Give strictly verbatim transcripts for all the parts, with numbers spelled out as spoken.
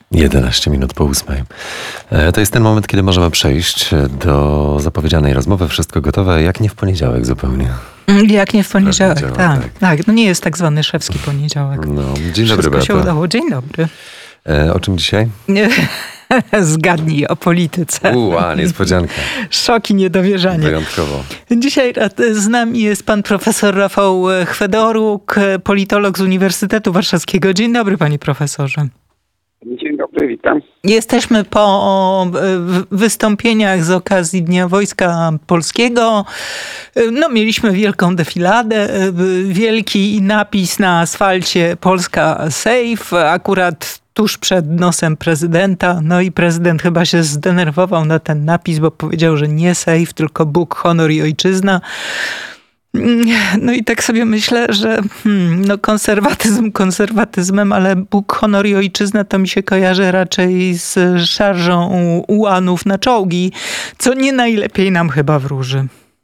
jedenaście minut po ósmej. To jest ten moment, kiedy możemy przejść do zapowiedzianej rozmowy. Wszystko gotowe, jak nie w poniedziałek zupełnie. Jak nie w poniedziałek, Działa, tak, tak. tak. No nie jest tak zwany szewski poniedziałek. No, dzień dobry, Wszystko się Beato. udało. Dzień dobry. E, o czym dzisiaj? Zgadnij, o polityce. Uła, niespodzianka. Szok i niedowierzanie. Wyjątkowo. Dzisiaj z nami jest pan profesor Rafał Chwedoruk, politolog z Uniwersytetu Warszawskiego. Dzień dobry, panie profesorze. Dzień dobry, witam. Jesteśmy po wystąpieniach z okazji Dnia Wojska Polskiego. No, mieliśmy wielką defiladę, wielki napis na asfalcie Polska Safe, akurat tuż przed nosem prezydenta. No i prezydent chyba się zdenerwował na ten napis, bo powiedział, że nie safe, tylko Bóg, honor i ojczyzna. No i tak sobie myślę, że hmm, no konserwatyzm konserwatyzmem, ale Bóg, honor i ojczyzna to mi się kojarzy raczej z szarżą ułanów na czołgi, co nie najlepiej nam chyba wróży.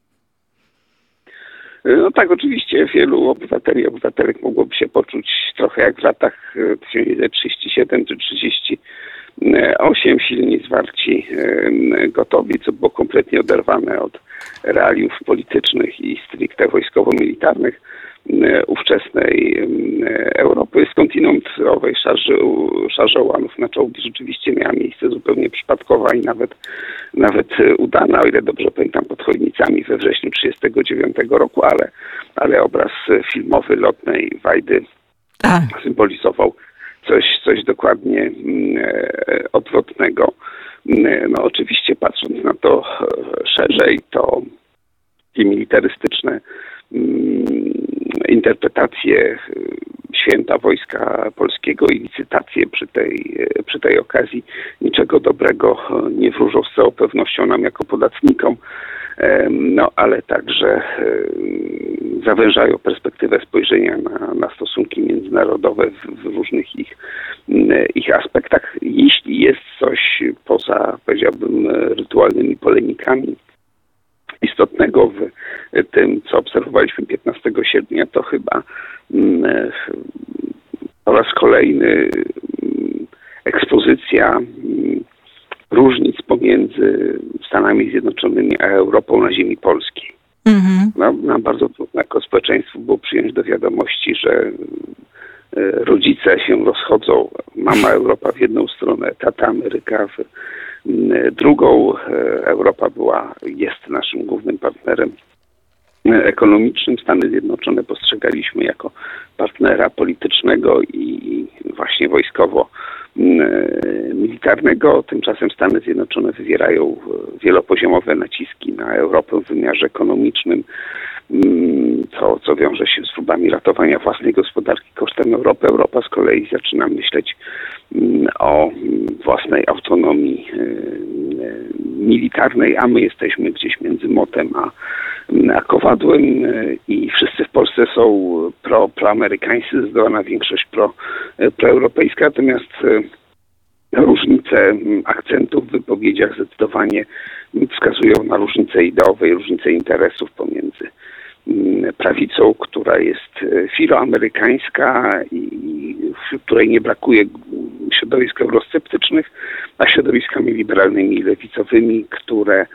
No tak, oczywiście wielu obywateli i obywatelek mogłoby się poczuć trochę jak w latach tysiąc dziewięćset trzydziestym siódmym czy trzydziestym ósmym, silni, zwarci, gotowi, co było kompletnie oderwane od realiów politycznych i stricte wojskowo-militarnych ówczesnej Europy. Skądinąd owej szarży, szarża ułanów na czołgi rzeczywiście miała miejsce zupełnie przypadkowa i nawet, nawet udana, o ile dobrze pamiętam, pod Chojnicami we wrześniu tysiąc dziewięćset trzydziestego dziewiątego roku, ale, ale obraz filmowy lotnej wajdy Tak. symbolizował coś, coś dokładnie odwrotnego. No oczywiście patrząc na to szerzej, to i militarystyczne interpretacje święta Wojska Polskiego i licytacje przy tej, przy tej okazji niczego dobrego nie wróżą z całą pewnością nam jako podatnikom, no ale także zawężają perspektywę spojrzenia na, na stosunki międzynarodowe w, w różnych ich, ich aspektach. Jeśli jest coś poza, powiedziałbym, rytualnymi polemikami istotnego w tym, co obserwowaliśmy piętnastego sierpnia, to chyba po raz kolejny ekspozycja różnic pomiędzy Stanami Zjednoczonymi a Europą na ziemi polskiej. Mhm. No, nam bardzo trudno jako społeczeństwu było przyjąć do wiadomości, że rodzice się rozchodzą. Mama Europa w jedną stronę, tata Ameryka w drugą. Europa była, jest naszym głównym partnerem ekonomicznym. Stany Zjednoczone postrzegaliśmy jako partnera politycznego i właśnie wojskowo-militarnego. Tymczasem Stany Zjednoczone wywierają wielopoziomowe naciski na Europę w wymiarze ekonomicznym, co, co wiąże się z próbami ratowania własnej gospodarki kosztem Europy. Europa z kolei zaczyna myśleć o własnej autonomii militarnej, a my jesteśmy gdzieś między motem a, a kowadłem i wszyscy w Polsce są pro, proamerykańscy, zdecydowana większość pro, proeuropejska, natomiast różnice akcentów w wypowiedziach zdecydowanie wskazują na różnice ideowe i różnice interesów pomiędzy prawicą, która jest filoamerykańska i w której nie brakuje środowisk eurosceptycznych, a środowiskami liberalnymi i lewicowymi, które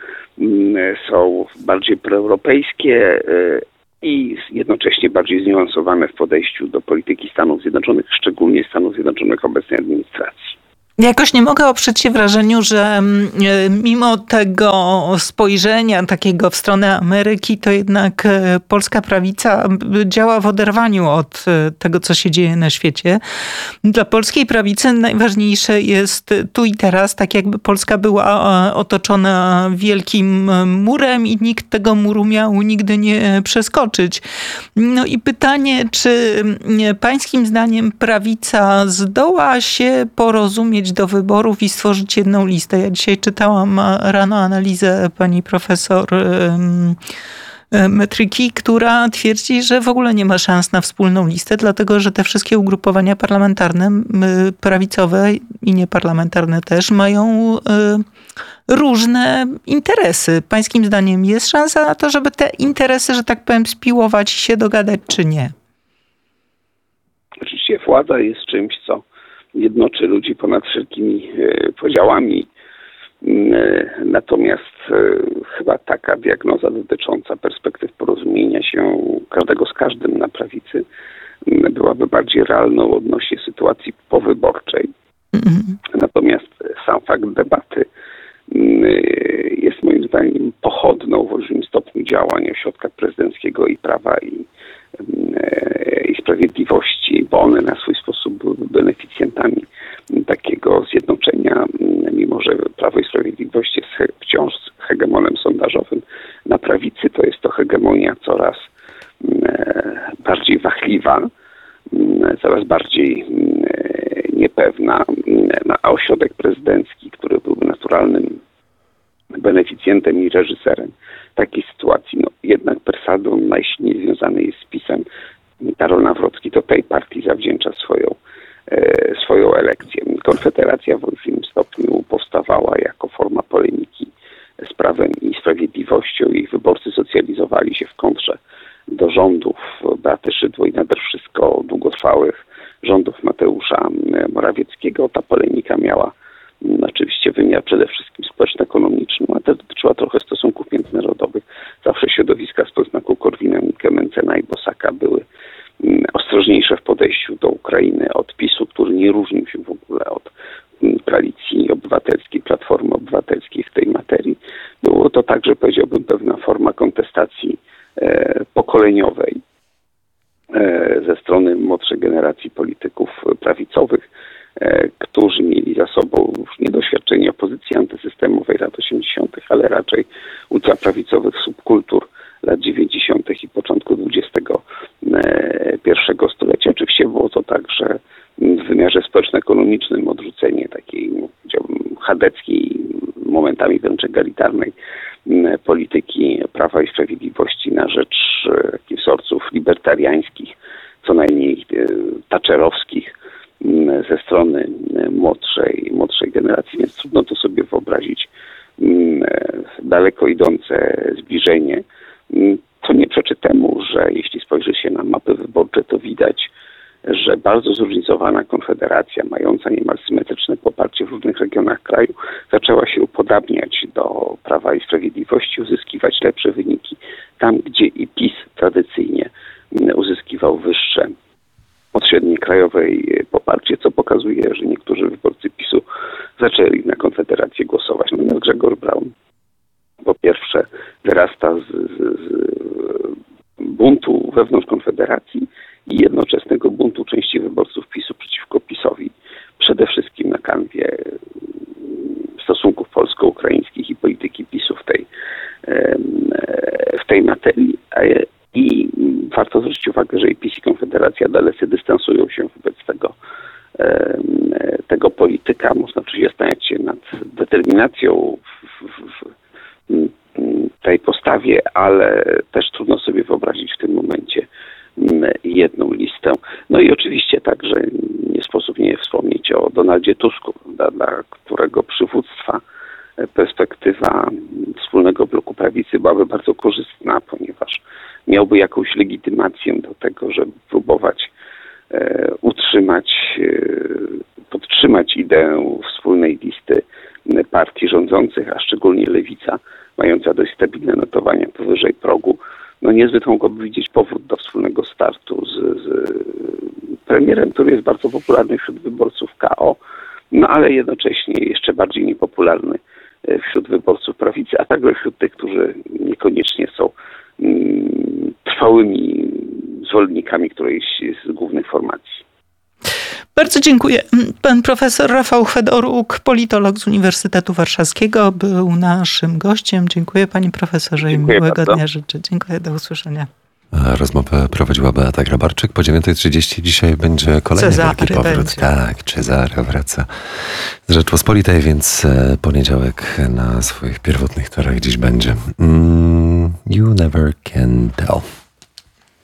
są bardziej proeuropejskie i jednocześnie bardziej zniuansowane w podejściu do polityki Stanów Zjednoczonych, szczególnie Stanów Zjednoczonych obecnej administracji. Jakoś nie mogę oprzeć się wrażeniu, że mimo tego spojrzenia takiego w stronę Ameryki, to jednak polska prawica działa w oderwaniu od tego, co się dzieje na świecie. Dla polskiej prawicy najważniejsze jest tu i teraz, tak jakby Polska była otoczona wielkim murem i nikt tego muru miał nigdy nie przeskoczyć. No i pytanie, czy pańskim zdaniem prawica zdoła się porozumieć do wyborów i stworzyć jedną listę? Ja dzisiaj czytałam rano analizę pani profesor Metryki, która twierdzi, że w ogóle nie ma szans na wspólną listę, dlatego że te wszystkie ugrupowania parlamentarne, prawicowe i nieparlamentarne też, mają różne interesy. Pańskim zdaniem jest szansa na to, żeby te interesy, że tak powiem, spiłować i się dogadać, czy nie? Oczywiście władza jest czymś, co jednoczy ludzi ponad wszelkimi podziałami. Natomiast chyba taka diagnoza dotycząca perspektyw porozumienia się każdego z każdym na prawicy byłaby bardziej realną odnośnie sytuacji powyborczej. Natomiast sam fakt debaty jest moim zdaniem pochodną w olbrzymim stopniu działań ośrodka prezydenckiego i Prawa i, i Sprawiedliwości, bo one na swój sposób były beneficjentami takiego zjednoczenia, mimo że Prawo i Sprawiedliwość jest wciąż hegemonem sondażowym na prawicy, to jest to hegemonia coraz bardziej wachliwa, coraz bardziej niepewna, a ośrodek prezydencki, który byłby naturalnym beneficjentem i reżyserem takiej sytuacji, no jednak persadą najsilniej związany jest z PiS-em. Karol Nawrocki do tej partii zawdzięcza swoją, e, swoją elekcję. Konfederacja w olbrzymim stopniu powstawała jako forma polemiki z Prawem i Sprawiedliwością. Ich wyborcy socjalizowali się w kontrze do rządów Beaty Szydło i nader wszystko długotrwałych rządów Mateusza Morawieckiego. Ta polemika miała oczywiście wymiar przede wszystkim społeczno-ekonomiczny, a też dotyczyła trochę stosunków międzynarodowych. Zawsze środowiska z poznaku Korwina-Mikke, Mencena i Bosaka były ostrożniejsze w podejściu do Ukrainy od PiS-u, który nie różnił się w ogóle od Koalicji Obywatelskiej, Platformy Obywatelskiej w tej materii. Było to także, powiedziałbym, pewna forma kontestacji e, pokoleniowej e, ze strony młodszej generacji polityków prawicowych, e, którzy mieli za sobą już nie doświadczenie opozycji antysystemowej lat osiemdziesiątych, ale raczej ultraprawicowych subkultur lat dziewięćdziesiątych i początku dwudziestego pierwszego stulecia. Oczywiście było to także w wymiarze społeczno-ekonomicznym odrzucenie takiej, no, powiedziałbym, chadeckiej, momentami wręcz egalitarnej polityki Prawa i Sprawiedliwości na rzecz takich wzorców libertariańskich, co najmniej thatcherowskich ze strony młodszej, młodszej generacji, więc trudno to sobie wyobrazić daleko idące zbliżenie. To nie przeczy temu, że jeśli spojrzy się na mapy wyborcze, to widać, że bardzo zróżnicowana Konfederacja, mająca niemal symetryczne poparcie w różnych regionach kraju, zaczęła się upodabniać do Prawa i Sprawiedliwości, uzyskiwać lepsze wyniki tam, gdzie i PiS tradycyjnie uzyskiwał wyższe od średniej krajowej poparcie, co pokazuje, że niektórzy wyborcy PiS-u zaczęli na Konfederację głosować. Natomiast Grzegorz Braun po pierwsze wyrasta z, z, z buntu wewnątrz Konfederacji i jednoczesnego buntu części wyborców PiS-u przeciwko PiS-owi. Przede wszystkim na kanwie stosunków polsko-ukraińskich i polityki PiS-u w tej, w tej materii. I warto zwrócić uwagę, że i PiS i Konfederacja dalecy dystansują się wobec tego, tego polityka. Można oczywiście zastanawiać się nad determinacją w, w, w tej postawie, ale też trudno sobie wyobrazić w tym momencie jedną listę. No i oczywiście także nie sposób nie wspomnieć o Donaldzie Tusku, dla, dla którego przywództwa perspektywa wspólnego bloku prawicy byłaby bardzo korzystna, ponieważ miałby jakąś legitymację do tego, żeby próbować e, utrzymać, e, podtrzymać ideę wspólnej listy partii rządzących, a szczególnie Lewica, mająca dość stabilne notowania powyżej progu. No niezbyt mogłoby widzieć powrót do wspólnego startu z, z premierem, który jest bardzo popularny wśród wyborców K O, no ale jednocześnie jeszcze bardziej niepopularny wśród wyborców prawicy, a także wśród tych, którzy niekoniecznie są mm, trwałymi zwolennikami którejś z głównych formacji. Bardzo dziękuję. Pan profesor Rafał Chwedoruk, politolog z Uniwersytetu Warszawskiego, był naszym gościem. Dziękuję panie profesorze Dziękuję i miłego bardzo. dnia życzę. Dziękuję, do usłyszenia. A rozmowę prowadziła Beata Grabarczyk. Po dziewiątej trzydzieści dzisiaj będzie kolejny Cezary wielki powrót. będzie. Tak, Cezary wraca z Rzeczpospolitej, więc poniedziałek na swoich pierwotnych torach dziś będzie. Mm, you never can tell.